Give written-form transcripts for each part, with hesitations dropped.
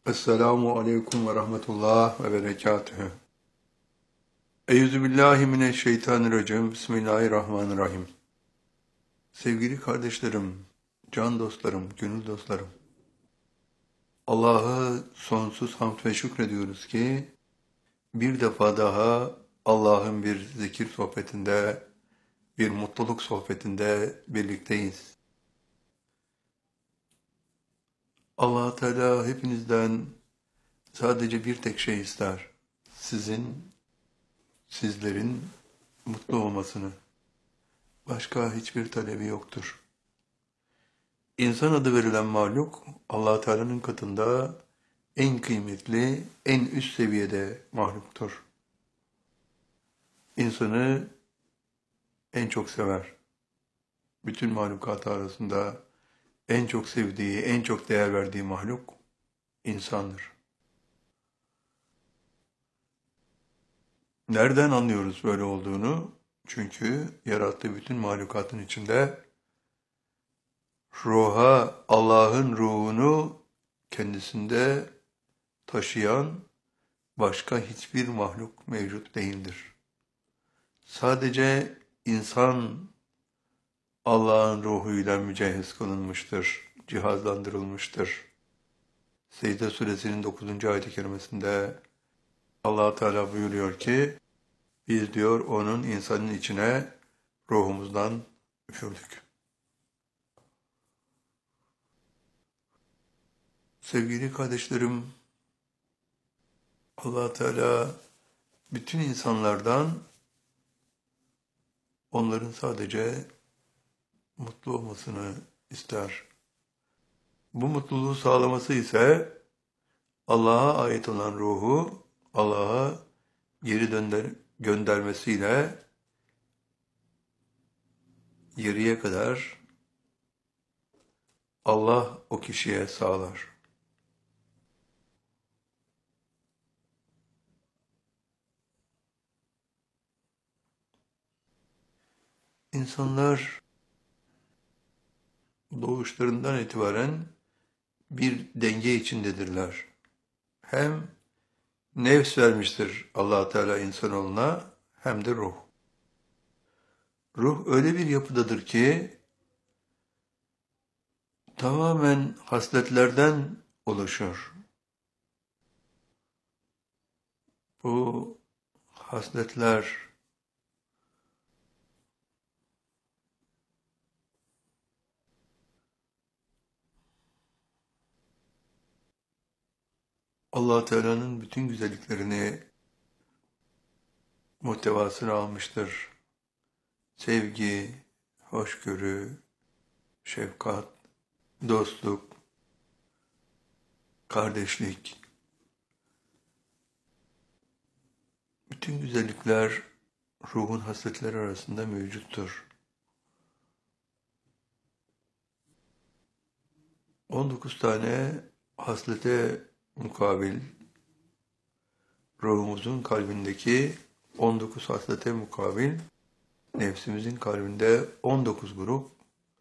Esselamu aleyküm ve rahmetullah ve berekatühü. Euzubillahimineşşeytanirracim. Bismillahirrahmanirrahim. Sevgili kardeşlerim, can dostlarım, gönül dostlarım. Allah'a sonsuz hamd ve şükrediyoruz ki bir defa daha Allah'ın bir zikir sohbetinde, bir mutluluk sohbetinde birlikteyiz. Allah Teala hepinizden sadece bir tek şey ister. Sizlerin mutlu olmasını. Başka hiçbir talebi yoktur. İnsan adı verilen mahluk, Allah Teala'nın katında en kıymetli, en üst seviyede mahluktur. İnsanı en çok sever. Bütün mahlukat arasında en çok sevdiği, en çok değer verdiği mahluk insandır. Nereden anlıyoruz böyle olduğunu? Çünkü yarattığı bütün mahlukatın içinde ruha, Allah'ın ruhunu kendisinde taşıyan başka hiçbir mahluk mevcut değildir. Sadece insan Allah'ın ruhuyla mücehhez kılınmıştır, cihazlandırılmıştır. Secde suresinin 9. ayet-i kerimesinde Allah Teala buyuruyor ki, biz diyor onun insanın içine ruhumuzdan üfürdük. Sevgili kardeşlerim, Allah Teala bütün insanlardan onların sadece mutlu olmasını ister. Bu mutluluğu sağlaması ise Allah'a ait olan ruhu Allah'a geri göndermesiyle yarıya kadar Allah o kişiye sağlar. İnsanlar doğuşlarından itibaren bir denge içindedirler. Hem nefs vermiştir Allah Teala insanoğluna hem de ruh. Ruh öyle bir yapıdadır ki tamamen hasletlerden oluşur. Bu hasletler Allah Teala'nın bütün güzelliklerini muhtevasını almıştır. Sevgi, hoşgörü, şefkat, dostluk, kardeşlik, bütün güzellikler ruhun hasletleri arasında mevcuttur. 19 tane haslete mukabil, ruhumuzun kalbindeki 19 haslete mukabil, nefsimizin kalbinde 19 grup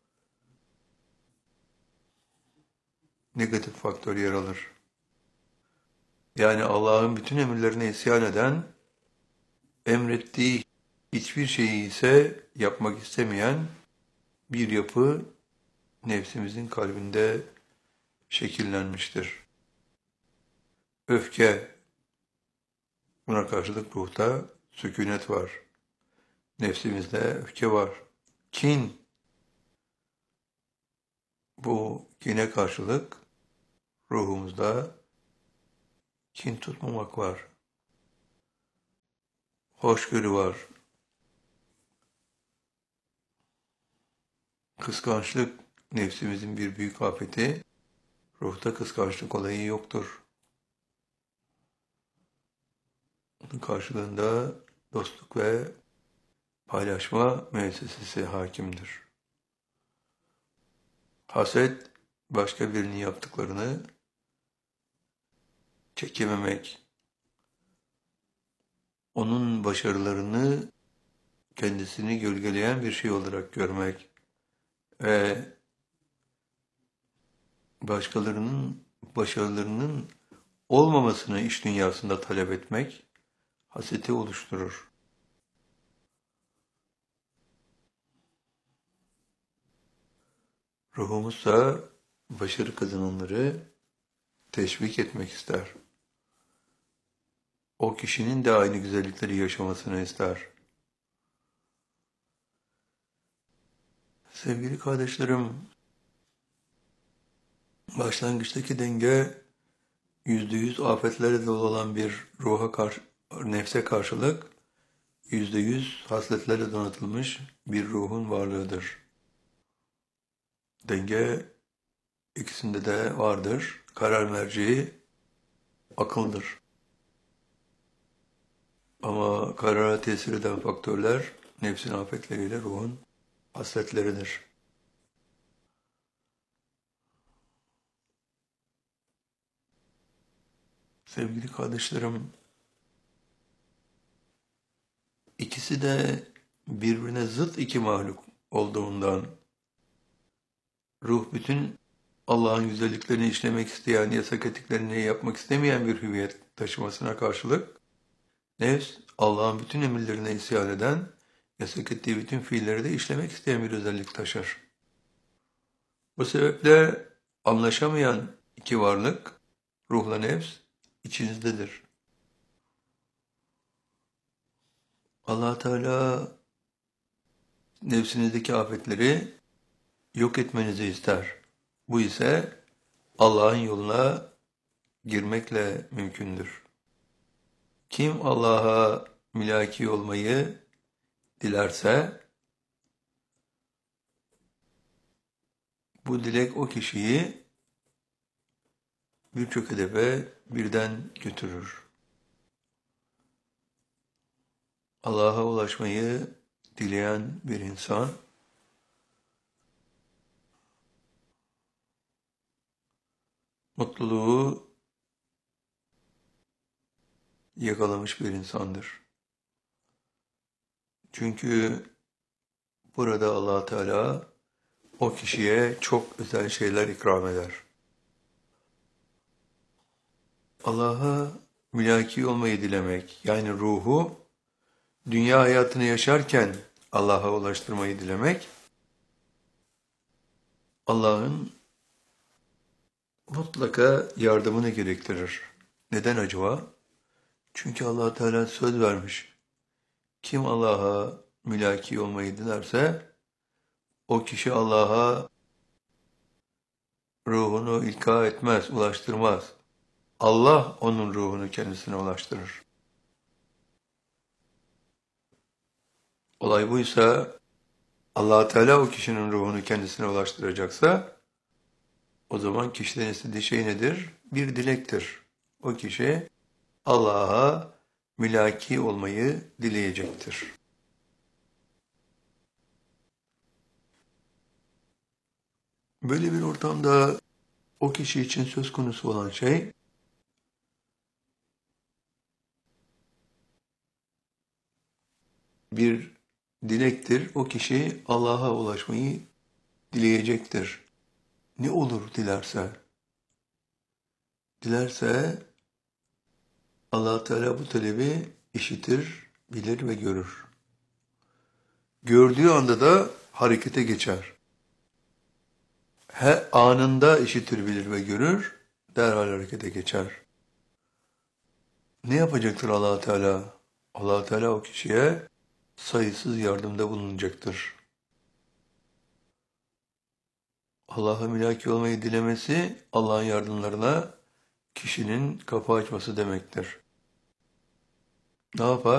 negatif faktör yer alır. Yani Allah'ın bütün emirlerine isyan eden, emrettiği hiçbir şeyi ise yapmak istemeyen bir yapı nefsimizin kalbinde şekillenmiştir. Öfke, buna karşılık ruhta sükûnet var. Nefsimizde öfke var. Kin, bu kine karşılık ruhumuzda kin tutmamak var. Hoşgörü var. Kıskançlık nefsimizin bir büyük afeti. Ruhta kıskançlık olayı yoktur. Bunun karşılığında dostluk ve paylaşma müessesesi hakimdir. Haset, başka birinin yaptıklarını çekememek, onun başarılarını kendisini gölgeleyen bir şey olarak görmek ve başkalarının başarılarının olmamasını iç dünyasında talep etmek haseti oluşturur. Ruhumuzsa başarı kazananları teşvik etmek ister. O kişinin de aynı güzellikleri yaşamasını ister. Sevgili kardeşlerim, başlangıçtaki denge %100 afetlerle dolu olan bir nefse karşılık %100 hasletlerle donatılmış bir ruhun varlığıdır. Denge ikisinde de vardır. Karar merci akıldır. Ama karara tesir eden faktörler nefsin afetleriyle ruhun hasletleridir. Sevgili kardeşlerim, ikisi de birbirine zıt iki mahluk olduğundan ruh bütün Allah'ın güzelliklerini işlemek isteyen, yasak ettiklerini yapmak istemeyen bir hüviyet taşımasına karşılık, nefs Allah'ın bütün emirlerine isyan eden, yasak ettiği bütün fiilleri de işlemek isteyen bir özellik taşır. Bu sebeple anlaşamayan iki varlık, ruhla nefs, içinizdedir. Allah Teala nefsinizdeki afetleri yok etmenizi ister. Bu ise Allah'ın yoluna girmekle mümkündür. Kim Allah'a mülaki olmayı dilerse, bu dilek o kişiyi birçok hedefe birden götürür. Allah'a ulaşmayı dileyen bir insan, mutluluğu yakalamış bir insandır. Çünkü burada Allah Teala o kişiye çok özel şeyler ikram eder. Allah'a mülaki olmayı dilemek, yani ruhu dünya hayatını yaşarken Allah'a ulaştırmayı dilemek, Allah'ın mutlaka yardımını gerektirir. Neden acaba? Çünkü Allah Teala söz vermiş. Kim Allah'a mülaki olmayı dilerse, o kişi Allah'a ruhunu ilka etmez, ulaştırmaz. Allah onun ruhunu kendisine ulaştırır. Olay buysa, Allah Teala o kişinin ruhunu kendisine ulaştıracaksa, o zaman kişiden istediği şey nedir? Bir dilektir. O kişi Allah'a mülaki olmayı dileyecektir. Böyle bir ortamda o kişi için söz konusu olan şey, bir dilektir. O kişi Allah'a ulaşmayı dileyecektir. Ne olur dilerse? Dilerse Allah Teala bu talebi işitir, bilir ve görür. Gördüğü anda da harekete geçer. Anında işitir, bilir ve görür, derhal harekete geçer. Ne yapacaktır Allah Teala? Allah Teala o kişiye sayısız yardımda bulunacaktır. Allah'a mülaki olmayı dilemesi, Allah'ın yardımlarına kişinin kapı açması demektir. Ne yapar?